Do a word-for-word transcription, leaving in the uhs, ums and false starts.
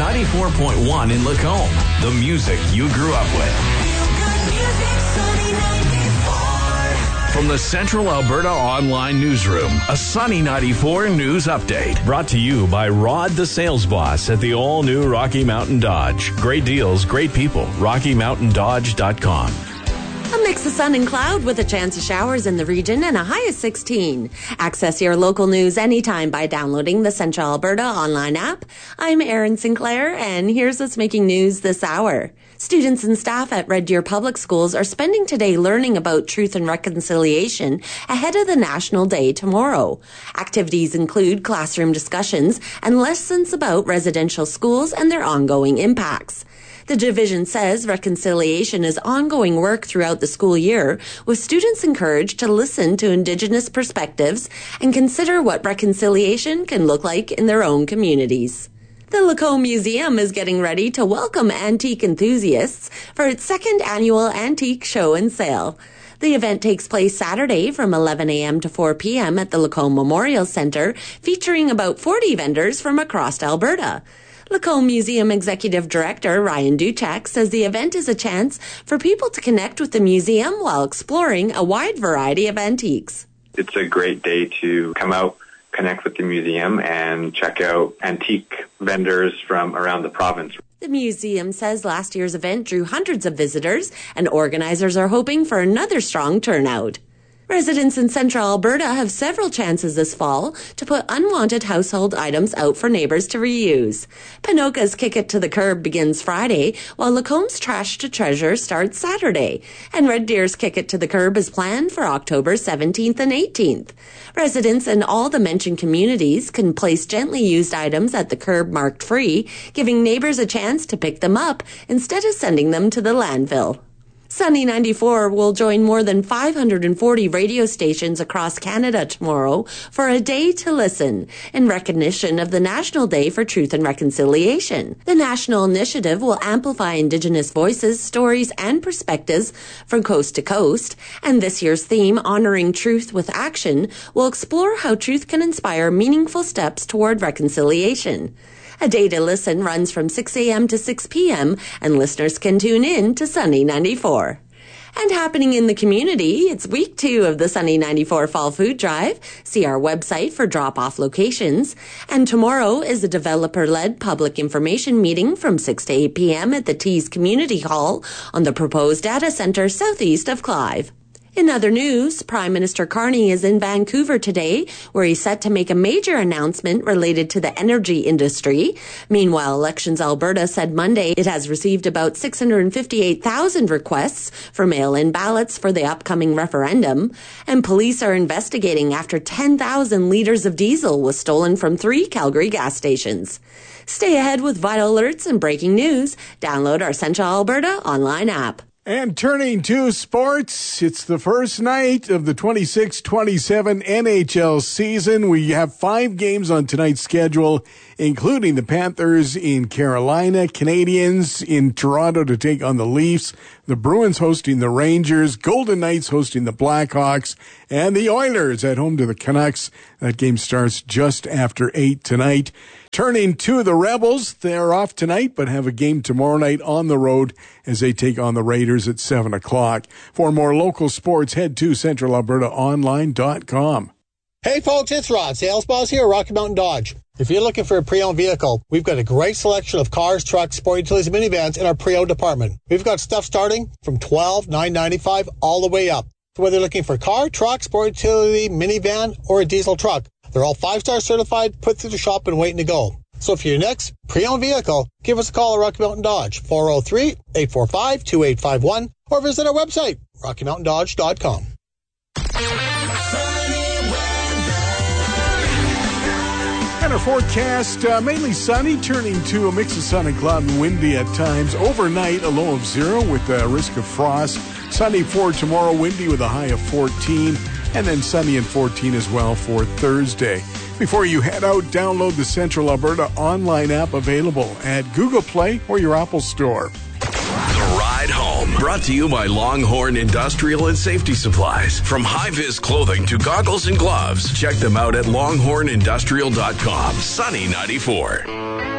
ninety-four point one in Lacombe. The music you grew up with. From the Central Alberta Online Newsroom, a Sunny ninety-four News Update. Brought to you by Rod the Sales Boss at the all-new Rocky Mountain Dodge. Great deals, great people. rocky mountain dodge dot com. A mix of sun and cloud with a chance of showers in the region and a high of sixteen. Access your local news anytime by downloading the Central Alberta online app. I'm Erin Sinclair, and here's what's making news this hour. Students and staff at Red Deer Public Schools are spending today learning about truth and reconciliation ahead of the National Day tomorrow. Activities include classroom discussions and lessons about residential schools and their ongoing impacts. The division says reconciliation is ongoing work throughout the school year, with students encouraged to listen to Indigenous perspectives and consider what reconciliation can look like in their own communities. The Lacombe Museum is getting ready to welcome antique enthusiasts for its second annual antique show and sale. The event takes place Saturday from eleven a.m. to four p.m. at the Lacombe Memorial Centre, featuring about forty vendors from across Alberta. Lacombe Museum Executive Director Ryan Duchek says the event is a chance for people to connect with the museum while exploring a wide variety of antiques. It's a great day to come out, connect with the museum, and check out antique vendors from around the province. The museum says last year's event drew hundreds of visitors, and organizers are hoping for another strong turnout. Residents in Central Alberta have several chances this fall to put unwanted household items out for neighbours to reuse. Pinoca's Kick It to the Curb begins Friday, while Lacombe's Trash to Treasure starts Saturday, and Red Deer's Kick It to the Curb is planned for October seventeenth and eighteenth. Residents in all the mentioned communities can place gently used items at the curb marked free, giving neighbours a chance to pick them up instead of sending them to the landfill. Sunny ninety-four will join more than five hundred forty radio stations across Canada tomorrow for a day to listen in recognition of the National Day for Truth and Reconciliation. The national initiative will amplify Indigenous voices, stories, and perspectives from coast to coast, and this year's theme, Honoring Truth with Action, will explore how truth can inspire meaningful steps toward reconciliation. A day to listen runs from six a.m. to six p.m., and listeners can tune in to Sunny ninety-four. And happening in the community, it's week two of the Sunny ninety-four Fall Food Drive. See our website for drop-off locations. And tomorrow is a developer-led public information meeting from six to eight p.m. at the Tees Community Hall on the proposed data centre southeast of Clive. In other news, Prime Minister Carney is in Vancouver today, where he's set to make a major announcement related to the energy industry. Meanwhile, Elections Alberta said Monday it has received about six hundred fifty-eight thousand requests for mail-in ballots for the upcoming referendum, and police are investigating after ten thousand litres of diesel was stolen from three Calgary gas stations. Stay ahead with vital alerts and breaking news. Download our Central Alberta online app. And turning to sports, it's the first night of the twenty-six twenty-seven N H L season. We have five games on tonight's schedule, including the Panthers in Carolina, Canadiens in Toronto to take on the Leafs, the Bruins hosting the Rangers, Golden Knights hosting the Blackhawks, and the Oilers at home to the Canucks. That game starts just after eight tonight. Turning to the Rebels, they're off tonight, but have a game tomorrow night on the road as they take on the Raiders at seven o'clock. For more local sports, head to central alberta online dot com. Hey folks, it's Rod, Sales Boss here at Rocky Mountain Dodge. If you're looking for a pre-owned vehicle, we've got a great selection of cars, trucks, sport utilities, and minivans in our pre-owned department. We've got stuff starting from twelve thousand nine hundred ninety-five dollars all the way up. So whether you're looking for a car, truck, sport utility, minivan, or a diesel truck, they're all five-star certified, put through the shop, and waiting to go. So for your next pre-owned vehicle, give us a call at Rocky Mountain Dodge, four oh three, eight four five, two eight five one, or visit our website, rocky mountain dodge dot com. And our forecast, uh, mainly sunny, turning to a mix of sun and cloud and windy at times. Overnight, a low of zero with a risk of frost. Sunny for tomorrow, windy with a high of fourteen. And then sunny and fourteen as well for Thursday. Before you head out, download the Central Alberta online app available at Google Play or your Apple Store. The Ride Home, brought to you by Longhorn Industrial and Safety Supplies. From high-vis clothing to goggles and gloves, check them out at longhorn industrial dot com. Sunny ninety-four.